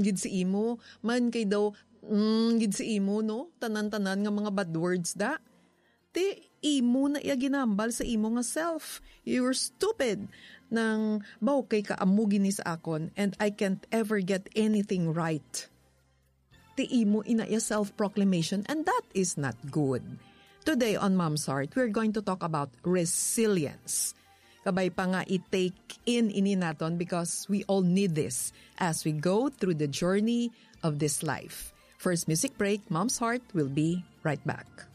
gid si imo, man kay daw, gid si imo, no? Tanan-tanan nga mga bad words da. Ti, imo na iya ginambal sa imo nga self. You're stupid. Nang, baw kay kaamu gini sa akon, and I can't ever get anything right. Ti imo ina iya self-proclamation, and that is not good. Today on Mom's Heart, we're going to talk about resilience. Kabay pa nga i-take in ini naton because we all need this as we go through the journey of this life. First music break, Mom's Heart will be right back.